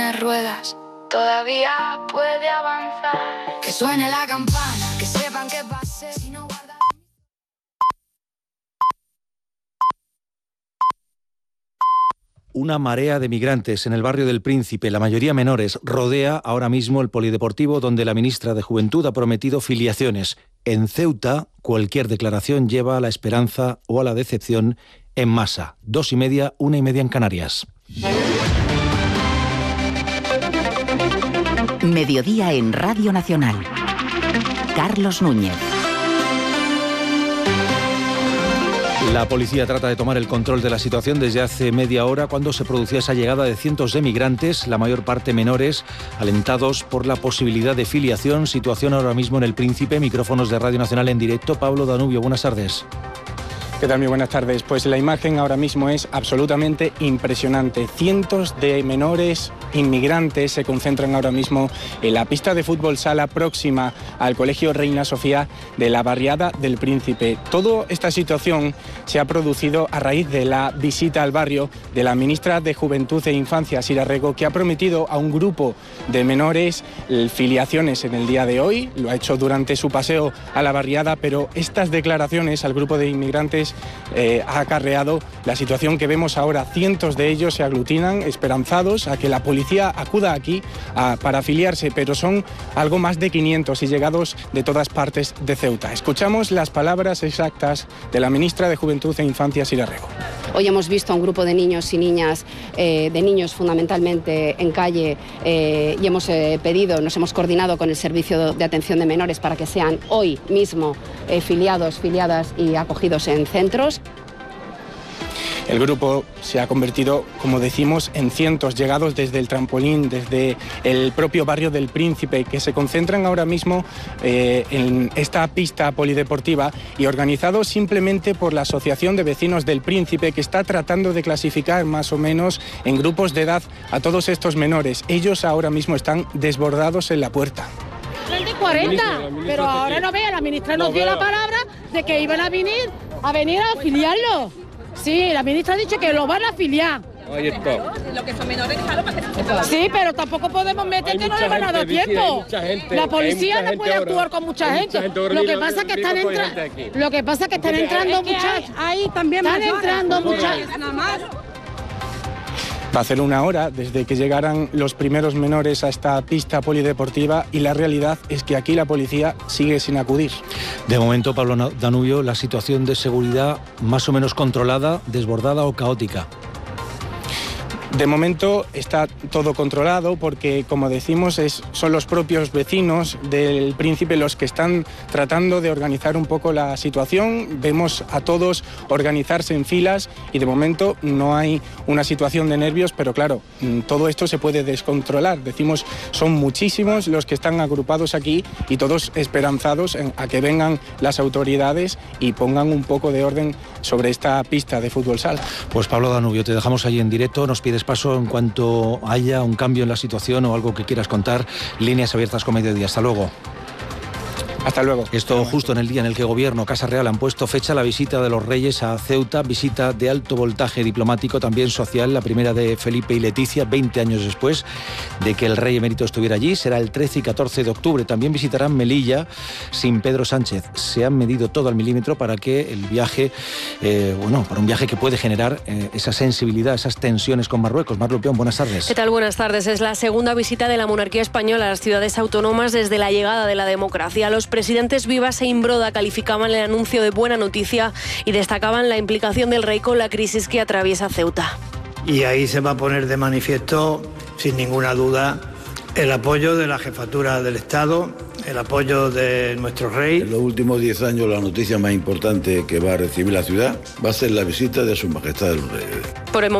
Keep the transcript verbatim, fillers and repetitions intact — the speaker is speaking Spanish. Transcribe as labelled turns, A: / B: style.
A: de ruedas todavía puede avanzar. Que suene la campana, que sepan que pasé si no guarda...
B: Una marea de migrantes en el barrio del Príncipe, la mayoría menores, rodea ahora mismo el polideportivo donde la ministra de Juventud ha prometido filiaciones. En Ceuta, cualquier declaración lleva a la esperanza o a la decepción en masa. Dos y media, una y media en Canarias.
C: Mediodía en Radio Nacional. Carlos Núñez.
B: La policía trata de tomar el control de la situación desde hace media hora cuando se producía esa llegada de cientos de migrantes, la mayor parte menores, alentados por la posibilidad de filiación. Situación ahora mismo en el Príncipe. Micrófonos de Radio Nacional en directo. Pablo Danubio, buenas tardes.
D: ¿Qué tal? Muy buenas tardes. Pues la imagen ahora mismo es absolutamente impresionante. Cientos de menores inmigrantes se concentran ahora mismo en la pista de fútbol sala próxima al Colegio Reina Sofía de la barriada del Príncipe. Toda esta situación se ha producido a raíz de la visita al barrio de la ministra de Juventud e Infancia, Sira Rego, que ha prometido a un grupo de menores filiaciones en el día de hoy. Lo ha hecho durante su paseo a la barriada, pero estas declaraciones al grupo de inmigrantes Eh, ha acarreado la situación que vemos ahora. Cientos de ellos se aglutinan esperanzados a que la policía acuda aquí a, para afiliarse, pero son algo más de quinientos y llegados de todas partes de Ceuta. Escuchamos las palabras exactas de la ministra de Juventud e Infancia, Sira Rego.
E: Hoy hemos visto a un grupo de niños y niñas, eh, de niños fundamentalmente en calle, eh, y hemos eh, pedido, nos hemos coordinado con el Servicio de Atención de Menores para que sean hoy mismo eh, filiados, filiadas y acogidos en centros.
D: El grupo se ha convertido, como decimos, en cientos, llegados desde el trampolín, desde el propio barrio del Príncipe, que se concentran ahora mismo eh, en esta pista polideportiva y organizados simplemente por la Asociación de Vecinos del Príncipe, que está tratando de clasificar más o menos en grupos de edad a todos estos menores. Ellos ahora mismo están desbordados en la puerta.
F: treinta y cuarenta, pero ahora no vea, la ministra nos dio la palabra de que iban a venir a venir a afiliarlo. Sí, la ministra ha dicho que lo van a afiliar.
G: Ahí está.
F: Lo que son menores, claro, para que se sepan. Sí, pero tampoco podemos meter que no le van a dar tiempo.
G: Gente,
F: la policía no puede
G: ahora,
F: actuar con mucha gente.
G: Mucha gente
F: lo que pasa es que están entrando. Lo que pasa es que están entrando muchachos. Ahí también están entrando muchachos.
D: Va a ser una hora desde que llegaran los primeros menores a esta pista polideportiva y la realidad es que aquí la policía sigue sin acudir.
B: De momento, Pablo Danubio, la situación de seguridad más o menos controlada, desbordada o caótica.
D: De momento está todo controlado porque, como decimos, es, son los propios vecinos del Príncipe los que están tratando de organizar un poco la situación. Vemos a todos organizarse en filas y de momento no hay una situación de nervios, pero claro, todo esto se puede descontrolar. Decimos, son muchísimos los que están agrupados aquí y todos esperanzados en, a que vengan las autoridades y pongan un poco de orden sobre esta pista de fútbol sala.
B: Pues Pablo Danubio, te dejamos ahí en directo, nos pides paso en cuanto haya un cambio en la situación o algo que quieras contar. Líneas abiertas con Mediodía. Hasta luego.
D: Hasta luego.
B: Esto justo en el día en el que Gobierno, Casa Real han puesto fecha a la visita de los Reyes a Ceuta, visita de alto voltaje diplomático, también social, la primera de Felipe y Leticia, veinte años después de que el Rey emérito estuviera allí. Será el trece y catorce de octubre. También visitarán Melilla sin Pedro Sánchez. Se han medido todo al milímetro para que el viaje, eh, bueno, para un viaje que puede generar eh, esa sensibilidad, esas tensiones con Marruecos. Mar Lupeón, buenas tardes.
H: ¿Qué tal? Buenas tardes. Es la segunda visita de la monarquía española a las ciudades autónomas desde la llegada de la democracia. Los presidentes Vivas e Imbroda calificaban el anuncio de buena noticia y destacaban la implicación del rey con la crisis que atraviesa Ceuta.
I: Y ahí se va a poner de manifiesto, sin ninguna duda, el apoyo de la jefatura del Estado, el apoyo de nuestro rey.
J: En los últimos diez años la noticia más importante que va a recibir la ciudad va a ser la visita de Su Majestad el Rey.
H: Por el momento